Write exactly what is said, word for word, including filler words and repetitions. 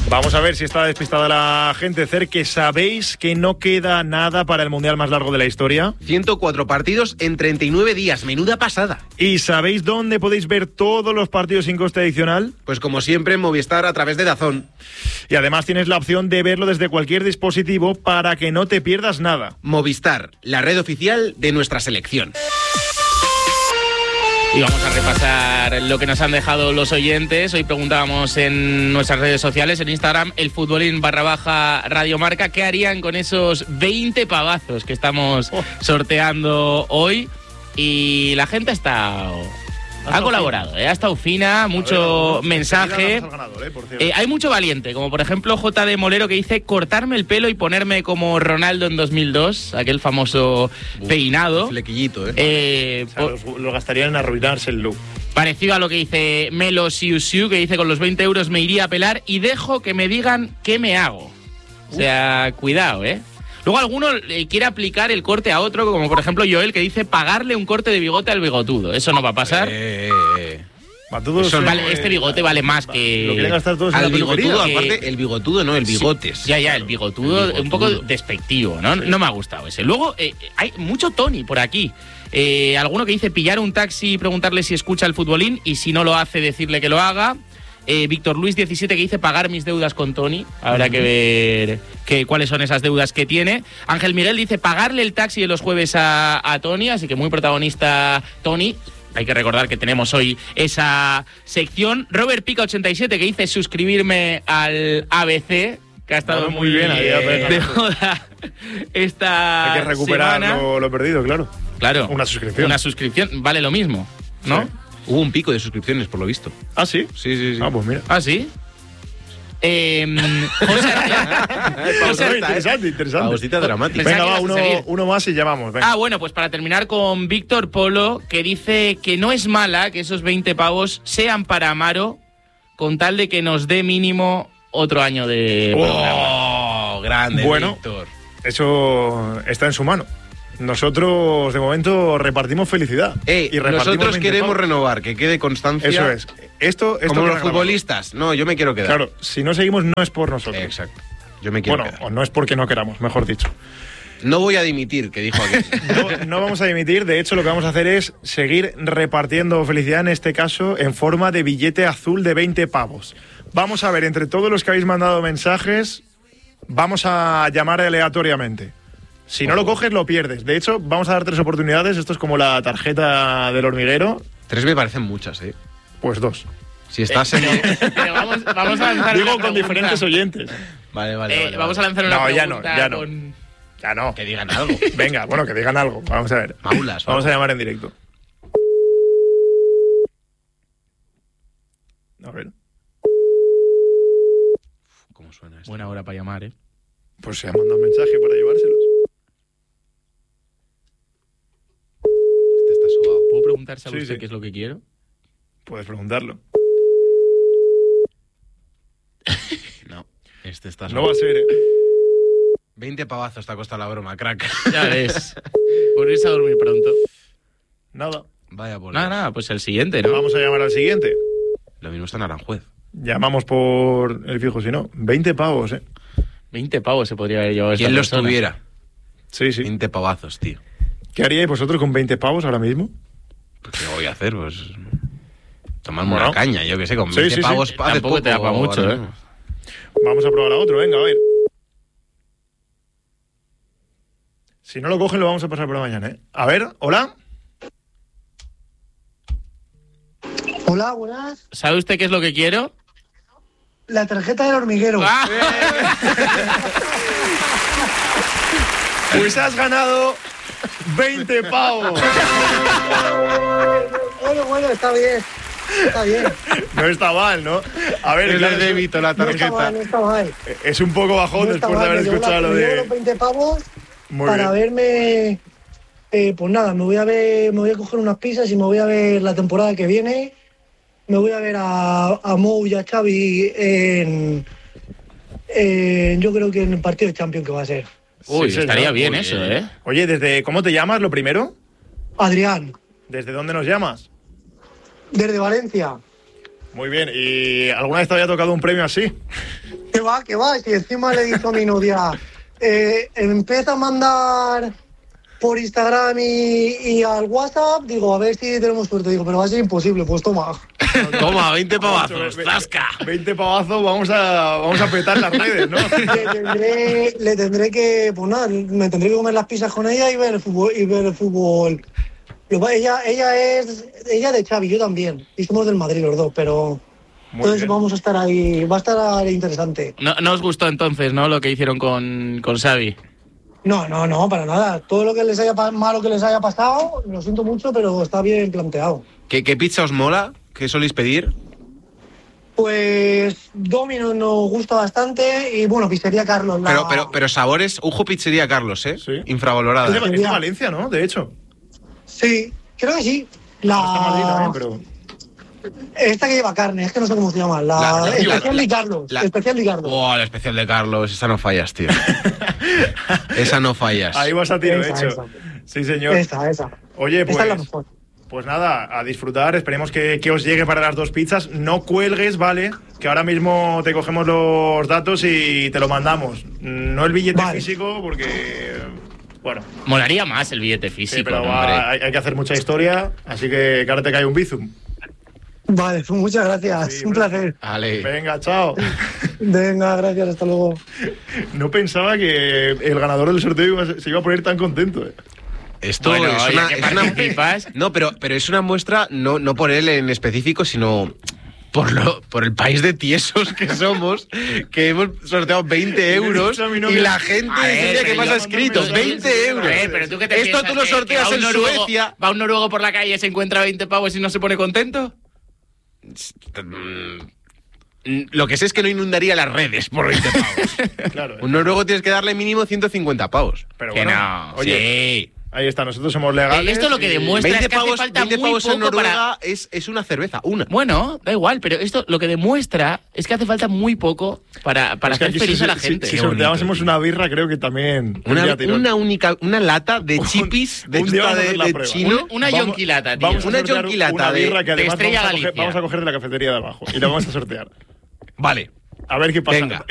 Vamos a ver si está despistada la gente. Cerque, ¿sabéis que no queda nada para el Mundial más largo de la historia? ciento cuatro partidos en treinta y nueve días. Menuda pasada. ¿Y sabéis dónde podéis ver todos los partidos sin coste adicional? Pues como siempre en Movistar a través de DAZN. Y además tienes la opción de verlo desde cualquier dispositivo para que no te pierdas nada. Movistar, la red oficial de nuestra selección. Y vamos a repasar lo que nos han dejado los oyentes. Hoy preguntábamos en nuestras redes sociales, en Instagram, el futbolín barra baja Radiomarca, ¿qué harían con esos veinte pavazos que estamos sorteando hoy? Y la gente está... Ha colaborado, ¿eh? Ha estado fina, mucho ver, mensaje. Ganador, ¿eh? Eh, hay mucho valiente, como por ejemplo J D Molero, que dice cortarme el pelo y ponerme como Ronaldo en dos mil dos, aquel famoso Uf, peinado. Flequillito, ¿eh? eh o sea, por... Lo gastarían en arruinarse el look. Parecido a lo que dice Melo Siu Siu, que dice con los veinte euros me iría a pelar y dejo que me digan qué me hago. O sea, cuidado, ¿eh? Luego alguno eh, quiere aplicar el corte a otro, como por ejemplo Joel, que dice pagarle un corte de bigote al bigotudo. Eso no va a pasar. Eh, eh. Batudo, Eso, vale, eh, este bigote vale más que... Lo quieren gastar todos al en la bigotudo, que... aparte, el bigotudo no, el bigotes. Sí, ya, ya, el bigotudo, el bigotudo, un poco despectivo, ¿no? Sí. No me ha gustado ese. Luego, eh, hay mucho Tony por aquí. Eh, alguno que dice pillar un taxi y preguntarle si escucha el futbolín y si no lo hace, decirle que lo haga. Eh, Víctor Luis diecisiete que dice pagar mis deudas con Tony. Habrá uh-huh. que ver que, cuáles son esas deudas que tiene. Ángel Miguel dice pagarle el taxi de los jueves a, a Tony, así que muy protagonista Tony. Hay que recordar que tenemos hoy esa sección. Robert Pica ochenta y siete que dice suscribirme al A B C, que ha estado muy, muy bien ahí, de moda esta Hay que recuperar lo, lo perdido, claro. Claro. Una suscripción. Una suscripción vale lo mismo, ¿no? Sí. Hubo un pico de suscripciones, por lo visto. ¿Ah, sí? Sí, sí, sí. Ah, pues mira. ¿Ah, sí? Eh, José José, interesante, interesante. Pausita dramática. Venga, va, uno, uno más y llamamos. Venga. Ah, bueno, pues para terminar con Víctor Polo, que dice que no es mala que esos veinte pavos sean para Amaro, con tal de que nos dé mínimo otro año de programa. ¡Oh! Grande, bueno, Víctor. Eso está en su mano. Nosotros, de momento, repartimos felicidad. Ey, y nosotros queremos pavos. renovar, que quede constancia. Eso es. Esto, esto Como los futbolistas. No, yo me quiero quedar. Claro, si no seguimos no es por nosotros. Exacto. Yo me quiero bueno, quedar. O no es porque no queramos, mejor dicho. No voy a dimitir, que dijo aquel. no, no vamos a dimitir. De hecho, lo que vamos a hacer es seguir repartiendo felicidad, en este caso, en forma de billete azul de veinte pavos. Vamos a ver, entre todos los que habéis mandado mensajes, vamos a llamar aleatoriamente. Si no lo coges, lo pierdes. De hecho, vamos a dar tres oportunidades. Esto es como la tarjeta del hormiguero. Tres me parecen muchas, ¿eh? Pues dos. Si estás en... Pero vamos, vamos a lanzar Digo una con pregunta. diferentes oyentes. Vale, vale, eh, vale. Vamos vale. a lanzar una no, pregunta. No, ya no, con... ya no. Ya no. Que digan algo. Venga, bueno, que digan algo. Vamos a ver. Maulas. Vamos a llamar en directo. A ver. ¿Cómo suena esto? Buena hora para llamar, ¿eh? Pues se ha mandado un mensaje para llevárselos. Este está subado. ¿Puedo preguntar, sabe Sí, usted sí. qué es lo que quiero? Puedes preguntarlo. No, este está No subado. va a ser, ¿eh? veinte pavazos te ha costado la broma, crack. Ya ves. Por irse a dormir pronto. Nada. Vaya por Nada, Dios. nada, pues el siguiente, ¿no? Vamos a llamar al siguiente. Lo mismo está en Aranjuez. Llamamos por el fijo, si no. veinte pavos, ¿eh? veinte pavos se podría haber llevado esta ¿Quién los persona. tuviera? Sí, sí. veinte pavazos, tío. ¿Qué haríais vosotros con veinte pavos ahora mismo? Pues, ¿qué voy a hacer? Pues tomarme Bueno. una caña, yo que sé, con Sí, veinte sí, sí. pavos Eh, haces tampoco poco te da pa' mucho, ahora ¿eh? mismo. Vamos a probar a otro, venga, a ver. Si no lo cogen, lo vamos a pasar por la mañana, ¿eh? A ver, hola. Hola, buenas. ¿Sabe usted qué es lo que quiero? La tarjeta del hormiguero. ¡Ah! Pues has ganado veinte pavos. Bueno, bueno, está bien. Está bien. No está mal, ¿no? A ver, Es claro, de débito la No está tarjeta. mal, no está mal. es un poco bajón No está después de mal, haber me llevo escuchado la- lo me llevo de... los veinte pavos Muy para bien. verme... eh, pues nada, me voy a ver, me voy a coger unas pizzas y me voy a ver la temporada que viene. Me voy a ver a, a Mou y a Xavi en, en... Yo creo que en el partido de Champions que va a ser. Uy, Sí, estaría señor. bien Muy eso, bien. ¿eh? Oye, ¿desde cómo te llamas, lo primero? Adrián, ¿Desde dónde nos llamas? desde Valencia. Muy bien. ¿Y alguna vez te había tocado un premio así? Que va, que va. Si encima le he dicho a mi novia, eh, empieza a mandar por Instagram y, y al WhatsApp, digo, a ver si tenemos suerte. Digo, pero va a ser imposible, pues toma. Toma, veinte pavazos, zasca. veinte pavazos, vamos a, vamos a petar las redes, ¿no? Le tendré, le tendré que, pues nada, me tendré que comer las pizzas con ella y ver el fútbol. Y ver el fútbol. Ella, ella es ella de Xavi, yo también. Y somos del Madrid los dos, pero... Muy Entonces bien. vamos a estar ahí, va a estar interesante. No, no os gustó entonces, ¿no? Lo que hicieron con, con Xavi. No, no, no, para nada. Todo lo que les haya pa- malo que les haya pasado, lo siento mucho, pero está bien planteado. ¿Qué, qué pizza os mola? ¿Qué soléis pedir? Pues Domino's nos gusta bastante y bueno, Pizzería Carlos. La... Pero, pero, pero sabores, Ujo Pizzería Carlos, ¿eh? Sí. Infravalorada. Es de, es de Valencia, ¿no? De hecho. Sí, creo que sí. La... Está en Madrid también, pero... Esta que lleva carne, es que no sé cómo se llama. La, La- la- Especial la- de Carlos. la- Especial de Carlos. Oh, la especial de Carlos, esa no fallas, tío. Esa no fallas. Ahí vas a tiro Esa, hecho. esa. Sí, señor. Esa, esa. Oye, Esa es la pues, mejor. pues nada, a disfrutar. Esperemos que, que os llegue para las dos pizzas. No cuelgues, ¿vale? Que ahora mismo te cogemos los datos y te lo mandamos. No el billete Vale. físico, porque... Bueno, Molaría más el billete sí, físico, pero ¿no, va- hombre? hay, hay que hacer mucha historia, así que, que ahora te cae un bizum. Vale, pues muchas gracias. Sí, un bueno. placer. Vale. Venga, chao. Venga, gracias, hasta luego. No pensaba que el ganador del sorteo iba a- se iba a poner tan contento. ¿eh? Esto Bueno, es oye, una, que es una- participas. No, pero, pero es una muestra, no, no por él en específico, sino por lo, por el país de tiesos que somos, que hemos sorteado veinte euros dicho a mi y novia- la gente A ver, enseña que pero más yo- ha escrito, yo- veinte euros. A ver, pero tú qué te Esto piensas, tú lo que- que sorteas va un en noruego- Suecia. ¿Va un noruego por la calle y se encuentra veinte pavos y no se pone contento? Lo que sé es que no inundaría las redes por veinte pavos. Claro. Un noruego tienes que darle mínimo ciento cincuenta pavos. Pero Que bueno, no, oye, sí. ahí está, nosotros somos legales. Eh, esto lo que y- demuestra- veinte es que hace pavos, falta veinte muy pavos en poco para- Noruega es, es una cerveza, una. Bueno, da igual, pero esto lo que demuestra es que hace falta muy poco para, para Es que hacer aquí feliz si- a la si- gente. Si, Qué sorteásemos bonito, una birra, creo que también. Una, tendría tirón. una única, una lata de chipis de, un día esta vamos a de, hacer la de prueba. chino. Un- una Vamos- yonquilata, tío. Vamos a Una sortear yonquilata una de- birra que de además Estrella vamos a, coger, Galicia. vamos a coger de la cafetería de abajo y la vamos a sortear. Vale. A ver qué pasa. Venga.